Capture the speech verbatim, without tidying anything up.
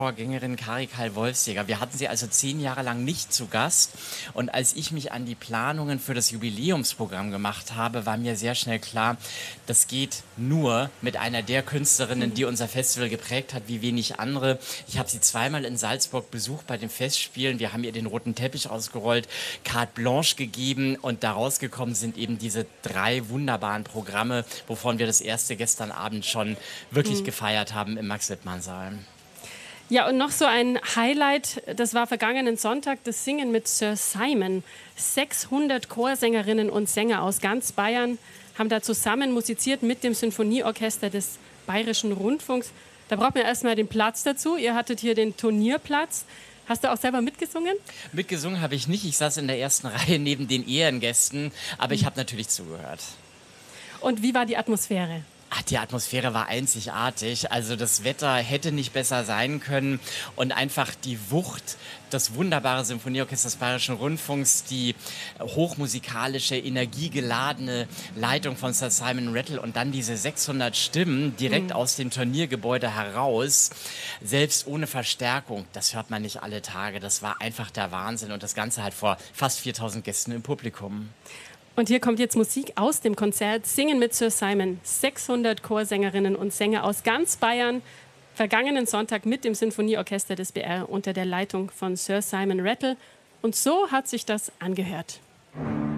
Vorgängerin Karikal Wolfseger. Wir hatten sie also zehn Jahre lang nicht zu Gast. Und als ich mich an die Planungen für das Jubiläumsprogramm gemacht habe, war mir sehr schnell klar, das geht nur mit einer der Künstlerinnen, die unser Festival geprägt hat, wie wenig andere. Ich habe sie zweimal in Salzburg besucht bei den Festspielen. Wir haben ihr den roten Teppich ausgerollt, carte blanche gegeben und daraus gekommen sind eben diese drei wunderbaren Programme, wovon wir das erste gestern Abend schon wirklich Mhm. gefeiert haben im Max-Littmann-Saal. Ja, und noch so ein Highlight, das war vergangenen Sonntag, das Singen mit Sir Simon. sechshundert Chorsängerinnen und Sänger aus ganz Bayern haben da zusammen musiziert mit dem Sinfonieorchester des Bayerischen Rundfunks. Da braucht man erstmal den Platz dazu. Ihr hattet hier den Turnierplatz. Hast du auch selber mitgesungen? Mitgesungen habe ich nicht. Ich saß in der ersten Reihe neben den Ehrengästen, aber ich habe natürlich zugehört. Und wie war die Atmosphäre? Ach, die Atmosphäre war einzigartig. Also das Wetter hätte nicht besser sein können. Und einfach die Wucht, das wunderbare Symphonieorchester des Bayerischen Rundfunks, die hochmusikalische, energiegeladene Leitung von Sir Simon Rattle und dann diese sechshundert Stimmen direkt mhm. aus dem Turniergebäude heraus, selbst ohne Verstärkung, das hört man nicht alle Tage. Das war einfach der Wahnsinn und das Ganze halt vor fast viertausend Gästen im Publikum. Und hier kommt jetzt Musik aus dem Konzert Singen mit Sir Simon. sechshundert Chorsängerinnen und Sänger aus ganz Bayern. Vergangenen Sonntag mit dem Sinfonieorchester des B R unter der Leitung von Sir Simon Rattle. Und so hat sich das angehört.